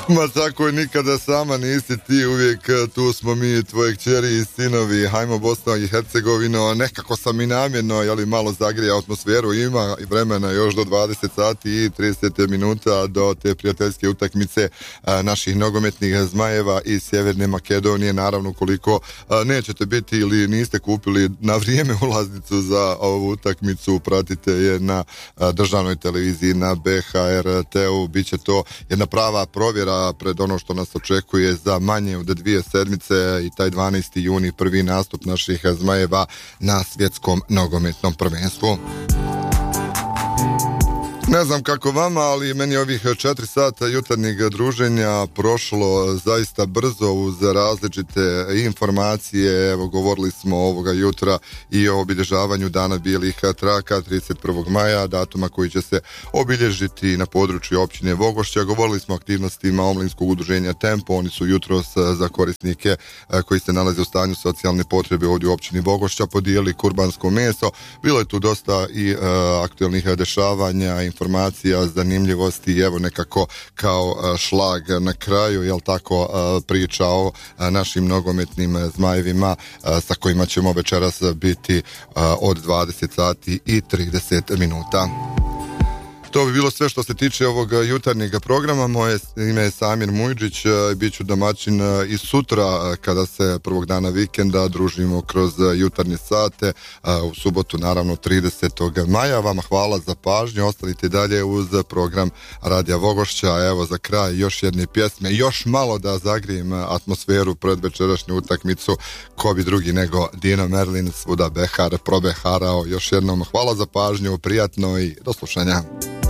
Ma tako je, nikada sama nisi ti, uvijek tu smo mi, tvoje kćeri i sinovi, hajmo Bosna i Hercegovino, nekako sam i namjerno, jeli, malo zagrija atmosferu, ima i vremena još do 20 sati i 30 minuta do te prijateljske utakmice naših nogometnih zmajeva iz Sjeverne Makedonije. Naravno, koliko nećete biti ili niste kupili na vrijeme ulaznicu za ovu utakmicu, pratite je na državnoj televiziji, na BHRT-u, bit će to jedna prava provjera pred ono što nas očekuje za manje od 2 sedmice i taj 12. juni, prvi nastup naših zmajeva na svjetskom nogometnom prvenstvu. Ne znam kako vama, ali meni ovih 4 sata jutarnjeg druženja prošlo zaista brzo uz različite informacije. Evo, govorili smo ovoga jutra i o obilježavanju Dana bijelih traka 31. maja, datuma koji će se obilježiti na području općine Vogošća. Govorili smo o aktivnostima omladinskog udruženja Tempo. Oni su jutros za korisnike koji se nalaze u stanju socijalne potrebe ovdje u općini Vogošća podijelili kurbansko meso. Bilo je tu dosta i aktualnih dešavanja, informacija, zanimljivosti i evo nekako kao šlag na kraju, jel tako, priča o našim nogometnim zmajevima sa kojima ćemo večeras biti od 20 sati i 30 minuta. To bi bilo sve što se tiče ovog jutarnjeg programa. Moje ime je Samir Mujđić, bit ću domaćin i sutra kada se prvog dana vikenda družimo kroz jutarnje sate, u subotu naravno 30. maja. Vama hvala za pažnju, ostanite dalje uz program Radija Vogošća. Evo za kraj još jedne pjesme, još malo da zagrijem atmosferu pred večerašnju utakmicu. Ko bi drugi nego Dino Merlin, svuda Behar probeharao. Još jednom hvala za pažnju, prijatno i do slušanja.